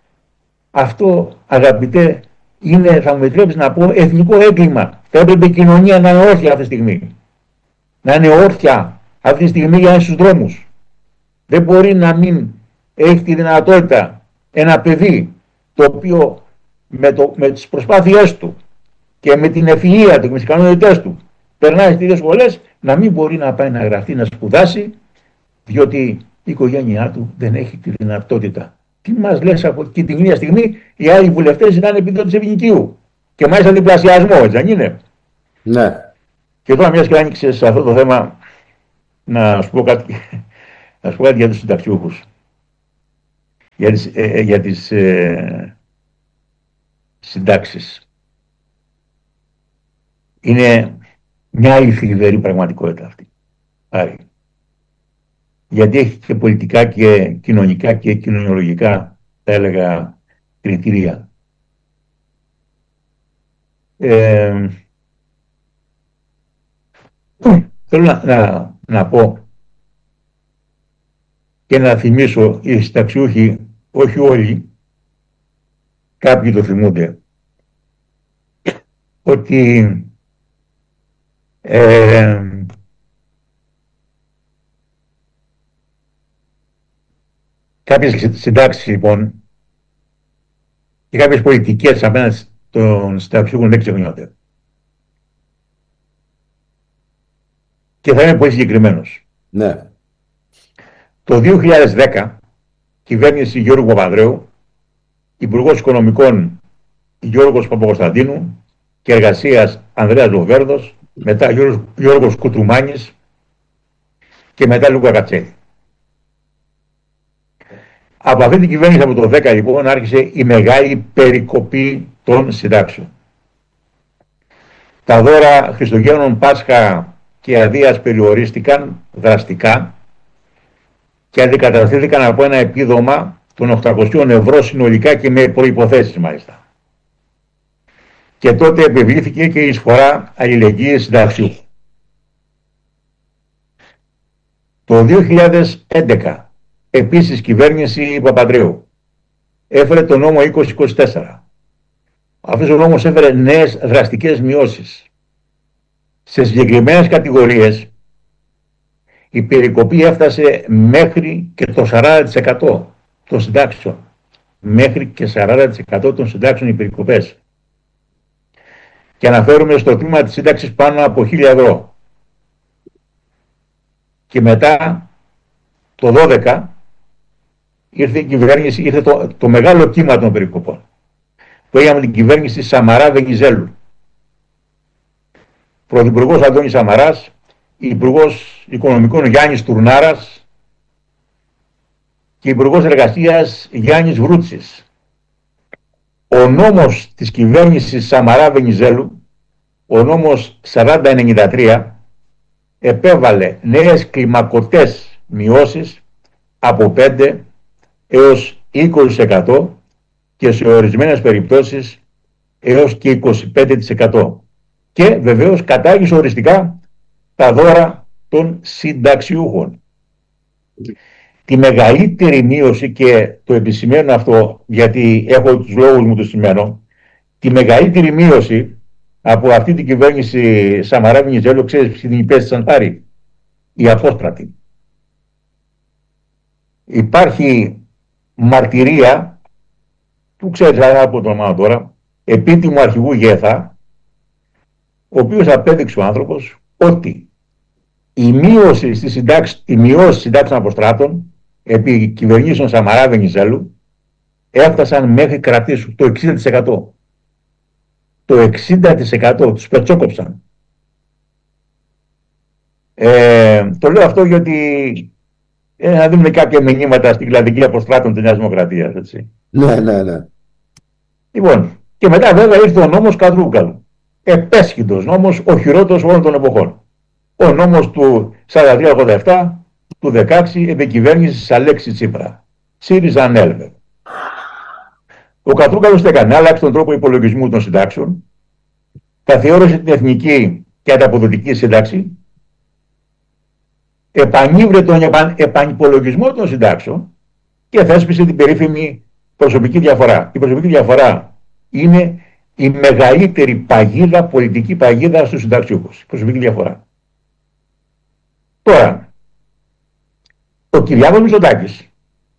Αυτό, αγαπητέ, είναι, θα μου επιτρέψεις να πω, εθνικό έγκλημα. Θα έπρεπε η κοινωνία να είναι όρθια αυτή τη στιγμή. Να είναι όρθια αυτή τη στιγμή για να είναι στους δρόμους. Δεν μπορεί να μην έχει τη δυνατότητα ένα παιδί το οποίο με, το, με τις προσπάθειές του και με την ευφυΐα του και με τις ικανότητές του περνάει στις ίδιες σχολές, να μην μπορεί να πάει να γραφτεί, να σπουδάσει, διότι η οικογένειά του δεν έχει τη δυνατότητα. Τι μας λες από εκεί την ίδια στιγμή οι άλλοι βουλευτές ζητάνε επιδότηση ενοικίου και μάλιστα διπλασιασμό, έτσι δεν είναι? Ναι. Και τώρα μιας και άνοιξες σε αυτό το θέμα, να σου πω κάτι. Να σου πω κάτι για τους συνταξιούχους. Για τις, ε, για τις ε, συντάξεις. Είναι μια άλλη θλιβερή πραγματικότητα αυτή. Άρα. Γιατί έχει και πολιτικά και κοινωνικά και κοινωνιολογικά, θα έλεγα, κριτήρια. Ε, θέλω να, να, να πω και να θυμίσω οι συνταξιούχοι, όχι όλοι, κάποιοι το θυμούνται, ότι ε, κάποιες συντάξεις λοιπόν και κάποιες πολιτικές απέναντι των συνταξιούχων δεν ξεχνιόνται. Και θα είμαι πολύ συγκεκριμένος. Ναι. Το δύο χιλιάδες δέκα, κυβέρνηση Γιώργου Παπανδρέου, Υπουργός Οικονομικών Γιώργος Παπακοσταντίνου και Εργασίας Ανδρέας Λοβέρδος, μετά Γιώργος, Γιώργος Κουτρουμάνης και μετά Λούκα Κατσέλη. Από αυτή την κυβέρνηση από το δέκα λοιπόν άρχισε η μεγάλη περικοπή των συντάξεων. Τα δώρα Χριστουγέννων, Πάσχα και Αδείας περιορίστηκαν δραστικά και αντικαταστήθηκαν από ένα επίδομα των οκτακοσίων ευρώ συνολικά και με προϋποθέσεις μάλιστα. Και τότε επιβλήθηκε και η εισφορά αλληλεγγύης συνταξιούχων. Το δύο χιλιάδες έντεκα επίσης κυβέρνηση Παπανδρέου έφερε το νόμο είκοσι είκοσι τέσσερα. Αυτός ο νόμος έφερε νέες δραστικές μειώσεις. Σε συγκεκριμένες κατηγορίες η περικοπή έφτασε μέχρι και το σαράντα τοις εκατό των συντάξεων. Μέχρι και σαράντα τοις εκατό των συντάξεων οι περικοπές. Και αναφέρουμε στο τμήμα της σύνταξης πάνω από χίλια ευρώ. Και μετά το δώδεκα ήρθε η κυβέρνηση, ήρθε το, το μεγάλο κύμα των περικοπών. Που έγιναμε την κυβέρνηση Σαμαρά Βενιζέλου. Πρωθυπουργός Αντώνης Σαμαράς, Υπουργός Οικονομικών Γιάννης Τουρνάρας και Υπουργός Εργασίας Γιάννης Βρούτσης. Ο νόμος της κυβέρνησης Σαμαρά Βενιζέλου, ο νόμος σαράντα ενενήντα τρία, επέβαλε νέες κλιμακωτές μειώσεις από πέντε έως είκοσι τοις εκατό και σε ορισμένες περιπτώσεις έως και είκοσι πέντε τοις εκατό. Και βεβαίως κατάργησε οριστικά τα δώρα των συνταξιούχων. Τη μεγαλύτερη μείωση, και το επισημαίνω αυτό γιατί έχω τους λόγους μου το σημαίνω, τη μεγαλύτερη μείωση από αυτή την κυβέρνηση Σαμαρά Βενιζέλου, ξέρεις την υπέστησαν χάρη, η απόστρατη. Υπάρχει μαρτυρία, που ξέρεις από το όνομα τώρα, επίτιμου αρχηγού Γέθα, ο οποίος απέδειξε ο άνθρωπος ότι η μείωση στις συντάξεις, η μειώση συντάξεων αποστράτων επί κυβερνήσεων Σαμαρά Βενιζέλου έφτασαν μέχρι, κρατήσου, το εξήντα τοις εκατό. Το εξήντα τοις εκατό τους πετσόκοψαν. Ε, το λέω αυτό γιατί ε, να δούμε κάποια μηνύματα στην κλαδική αποστράτων της Νέας Δημοκρατίας. Έτσι. Ναι, ναι, ναι. Λοιπόν, και μετά βέβαια ήρθε ο νόμος Κατρούγκαλου. Επέσχυντος νόμος, ο χειρότερος όλων των εποχών. Ο νόμος του σαράντα τρία ογδόντα επτά του δεκαέξι επί κυβέρνησης Αλέξη Τσίπρα. ΣΥΡΙΖΑ ανέλαβε. Ο Κατρούγκαλος τι έκανε? Άλλαξε τον τρόπο υπολογισμού των συντάξεων, καθιέρωσε την εθνική και ανταποδοτική σύνταξη, επανήβρε τον επαν, επανυπολογισμό των συντάξεων και θέσπισε την περίφημη προσωπική διαφορά. Η προσωπική διαφορά είναι η μεγαλύτερη παγίδα, πολιτική παγίδα στους συνταξιούχους. Η προσωπική διαφορά. Τώρα, ο Κυριάκος Μητσοτάκης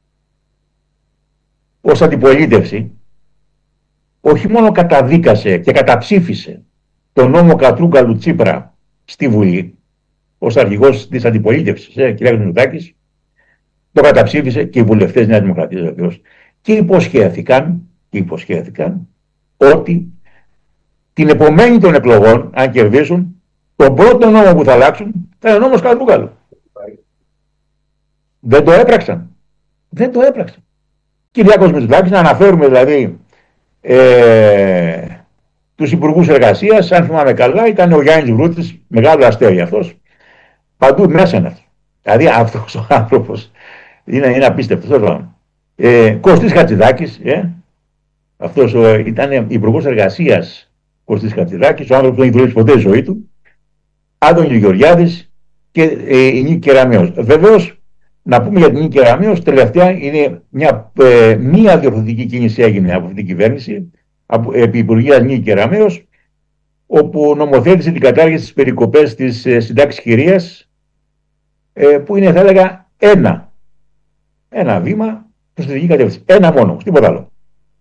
ως αντιπολίτευση όχι μόνο καταδίκασε και καταψήφισε τον νόμο Κατρούγκαλου Τσίπρα στη Βουλή ως αρχηγός της αντιπολίτευσης, ε, Κυριάκος Μητσοτάκης, το καταψήφισε και οι βουλευτές Νέας Δημοκρατίας βεβαίως, και υποσχέθηκαν, και υποσχέθηκαν ότι την επομένη των εκλογών, αν κερδίσουν, τον πρώτο νόμο που θα αλλάξουν θα είναι ο νόμος Κατρούγκαλου. Δεν το έπραξαν. Δεν το έπραξαν. Κυριάκος Μητσοτάκης, να αναφέρουμε δηλαδή ε, τους υπουργούς εργασίας, αν θυμάμαι καλά, ήταν ο Γιάννης Βρούτης, μεγάλο αστέρι αυτός, παντού μέσα είναι αυτό. Δηλαδή αυτός ο άνθρωπος είναι, είναι απίστευτος. Ε, Κωστής Χατζηδάκης, ε, αυτός ο, ήταν υπουργός εργασίας Κωστής Χατζηδάκης, ο άνθρωπος που δεν έχει δουλέψει ποτέ η ζωή του, Άδωνης Γεωργιάδης και ε, η Νίκη Κεραμέως. Βεβαίως, να πούμε για την Νίκη Κεραμέως, τελευταία είναι μια ε, μία διορθωτική κίνηση έγινε από αυτή την κυβέρνηση, από, επί Υπουργείας Νίκη Κεραμέως, όπου νομοθέτησε την κατάργηση της περικοπές της ε, συντάξης χειρίας, ε, που είναι, θα έλεγα, ένα, ένα βήμα προς τη δική κατεύθυνση. Ένα μόνο, τίποτα άλλο.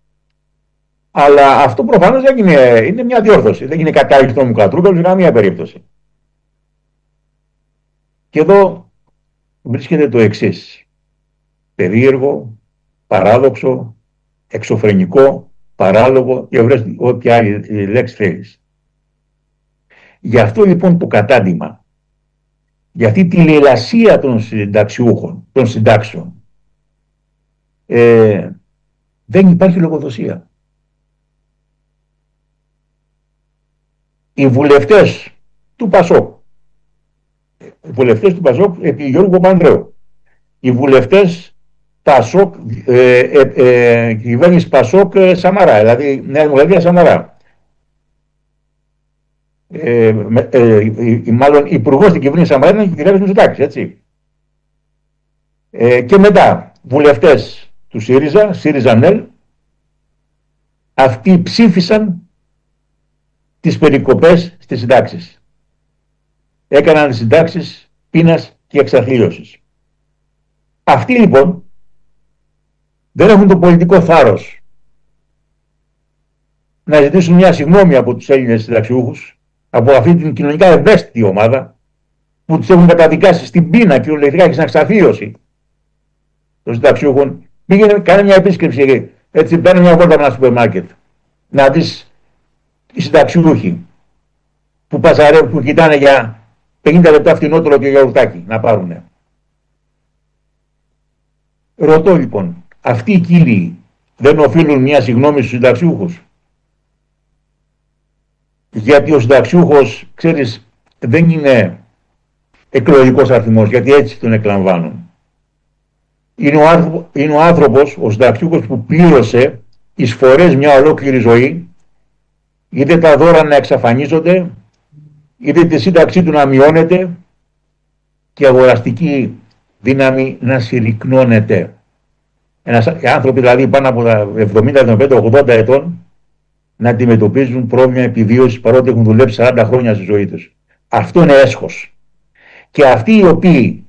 Αλλά αυτό προφανώς δεν είναι, είναι μια διόρθωση. Δεν είναι κατάργηση των Κατρούγκαλου σε καμία περίπτωση. Και εδώ βρίσκεται το εξής. Περίεργο, παράδοξο, εξωφρενικό, παράλογο και βρες ό,τι άλλη λέξη θέλεις. Γι' αυτό λοιπόν το κατάντημα, για αυτή τη λαιλασία των συνταξιούχων, των συντάξεων, ε, δεν υπάρχει λογοδοσία. Οι βουλευτές του Πασόκ, οι βουλευτές του Πασόκ επί Γιώργου Παπανδρέου, οι βουλευτές Πασόκ, ε, ε, ε, κυβέρνηση Πασόκ ε, Σαμαρά, δηλαδή Νέα Δημοκρατία Σαμαρά, ε, ε, ε, μάλλον υπουργός στην κυβέρνηση Σαμαρά ήταν και ο Κυριάκος Μητσοτάκης, έτσι. Ε, και μετά βουλευτές του ΣΥΡΙΖΑ, ΣΥΡΙΖΑ ΝΕΛ, αυτοί ψήφισαν τις περικοπές στις συντάξεις. Έκαναν τις συντάξεις πείνας και εξαθλίωσης. Αυτοί λοιπόν δεν έχουν το πολιτικό θάρρος να ζητήσουν μια συγγνώμη από τους Έλληνες συνταξιούχους, από αυτή την κοινωνικά ευαίσθητη ομάδα που τους έχουν καταδικάσει στην πείνα κυριολεκτικά και στην εξαθλίωση των συνταξιούχων. Πήγαινε, κάνε μια επίσκεψη, έτσι, παίρνει μια βόλτα από ένα σούπερ μάρκετ, να δεις οι συνταξιούχοι που παζαρεύουν, που κοιτάνε για πενήντα λεπτά φτηνότερο και γιαουρτάκι να πάρουνε. Ρωτώ λοιπόν, αυτοί οι κύριοι δεν οφείλουν μια συγγνώμη στους συνταξιούχους? Γιατί ο συνταξιούχος, ξέρεις, δεν είναι εκλογικός αριθμός, γιατί έτσι τον εκλαμβάνουν. Είναι ο, άνθρωπο, είναι ο άνθρωπος, ο συνταξιούχος που πλήρωσε εισφορές μια ολόκληρη ζωή, είτε τα δώρα να εξαφανίζονται, είτε τη σύνταξή του να μειώνεται και η αγοραστική δύναμη να συρρυκνώνεται. Ένας άνθρωποι δηλαδή πάνω από τα εβδομήντα, εβδομήντα πέντε, ογδόντα ετών να αντιμετωπίζουν πρόβλημα επιβίωσης παρότι έχουν δουλέψει σαράντα χρόνια στη ζωή τους. Αυτό είναι έσχος. Και αυτοί οι οποίοι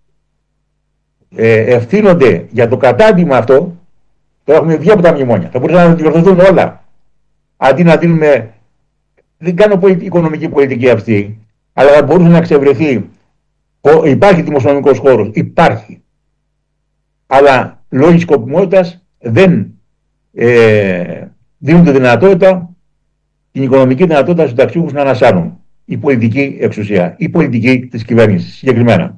ε, ευθύνονται για το κατάντημα αυτό, τώρα έχουμε βγει από τα μνημόνια, θα μπορούσαν να διορθωθούν όλα. Αντί να δίνουμε, δεν κάνω οικονομική πολιτική αυτή, αλλά θα μπορούσε να εξευρεθεί. Υπάρχει δημοσιονομικός χώρος, υπάρχει. Αλλά λόγοι σκοπιμότητας δεν ε, δίνουν τη δυνατότητα, την οικονομική δυνατότητα στους συνταξιούχους να ανασάνουν. Η πολιτική εξουσία, η πολιτική της κυβέρνησης συγκεκριμένα.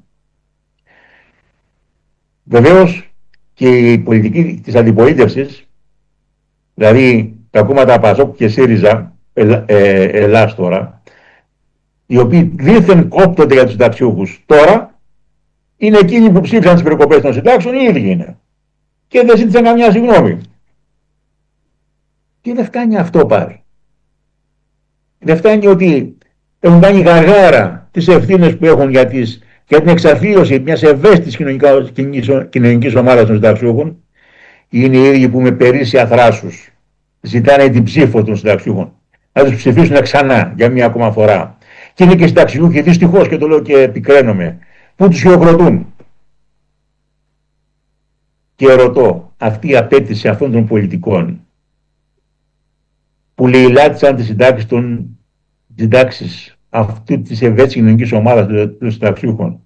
Βεβαίως και η πολιτική της αντιπολίτευσης, δηλαδή τα κόμματα Πασόκ και ΣΥΡΙΖΑ, ε, ε, Ελλάς τώρα, οι οποίοι δήθεν κόπτονται για τους συνταξιούχους τώρα, είναι εκείνοι που ψήφισαν τις περικοπές των συντάξεων, οι ίδιοι είναι. Και δεν ζήτησαν καμιά συγγνώμη. Τι δεν φτάνει αυτό πάλι? Δεν φτάνει ότι έχουν κάνει γαργάρα τις ευθύνες που έχουν για, τις, για την εξαθλίωση μιας ευαίσθητης κοινωνικής ομάδας των συνταξιούχων. Είναι οι ίδιοι που με περίσσια θράσους ζητάνε την ψήφο των συνταξιούχων να τους ψηφίσουν ξανά για μία ακόμα φορά. Και είναι και συνταξιούχοι, δυστυχώς, και το λέω και επικραίνομαι, που τους χειροκροτούν. Και ρωτώ, αυτή η απέτηση αυτών των πολιτικών που λαιλάτισαν τις συντάξεις των συντάξεις αυτού της ευαίσθητης κοινωνικής ομάδας των συνταξιούχων,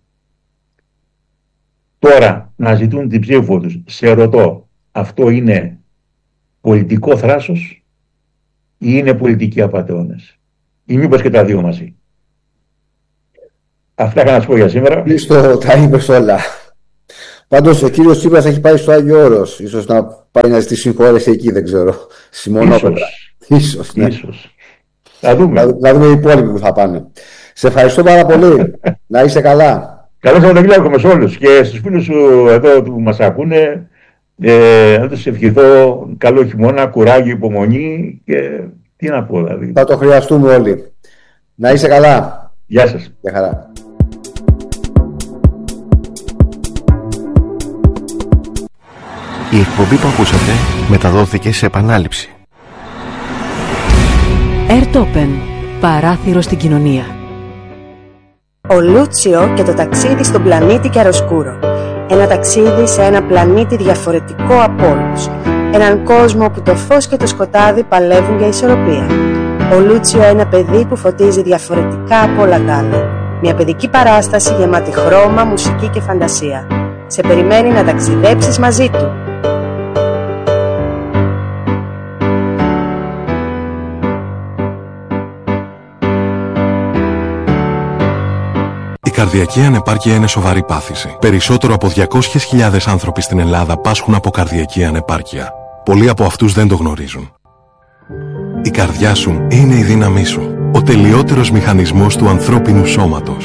τώρα να ζητούν την ψήφο τους, σε ρωτώ, αυτό είναι πολιτικό θράσος ή είναι πολιτικοί απατεώνες, ή μήπως και τα δύο μαζί? Αυτά είχα να σου πω για σήμερα. Χρήστο, τα είπες όλα. Πάντως ο κύριος Τσίπρας έχει πάει στο Άγιο Όρος. Ίσως να πάει να ζητήσει συγχώρεση εκεί, δεν ξέρω. Σιμονόπετρα. Ίσως, ναι. Ίσως. Θα δούμε. Να, να δούμε οι υπόλοιποι που θα πάνε. Σε ευχαριστώ πάρα πολύ. Να είσαι καλά. Καλό Σαββατοκύριακο σε όλους και στους φίλους σου εδώ που μας ακούνε. Ε, να τους ευχηθώ καλό χειμώνα, κουράγιο, υπομονή και τι να πω δηλαδή. Θα το χρειαστούμε όλοι. Να είσαι καλά. Γεια σας. Γεια χαρά. Η εκπομπή που ακούσατε μεταδόθηκε σε επανάληψη. Airtopen. Παράθυρο στην κοινωνία. Ο Λούτσιο και το ταξίδι στον πλανήτη Κιαροσκούρο. Ένα ταξίδι σε ένα πλανήτη διαφορετικό από όλους. Έναν κόσμο που το φως και το σκοτάδι παλεύουν για ισορροπία. Ο Λούτσιο, ένα παιδί που φωτίζει διαφορετικά από όλα τα άλλα. Μια παιδική παράσταση γεμάτη χρώμα, μουσική και φαντασία. Σε περιμένει να ταξιδέψεις μαζί του. Η καρδιακή ανεπάρκεια είναι σοβαρή πάθηση. Περισσότερο από διακόσιες χιλιάδες άνθρωποι στην Ελλάδα πάσχουν από καρδιακή ανεπάρκεια. Πολλοί από αυτούς δεν το γνωρίζουν. Η καρδιά σου είναι η δύναμή σου. Ο τελειότερος μηχανισμός του ανθρώπινου σώματος.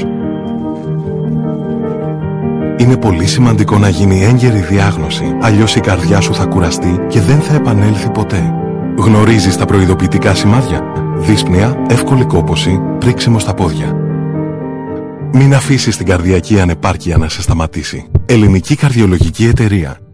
Είναι πολύ σημαντικό να γίνει έγκαιρη διάγνωση, αλλιώς η καρδιά σου θα κουραστεί και δεν θα επανέλθει ποτέ. Γνωρίζεις τα προειδοποιητικά σημάδια? Δύσπνοια, εύκολη κόπωση, πρίξιμο στα πόδια. Μην αφήσεις την καρδιακή ανεπάρκεια να σε σταματήσει. Ελληνική Καρδιολογική Εταιρεία.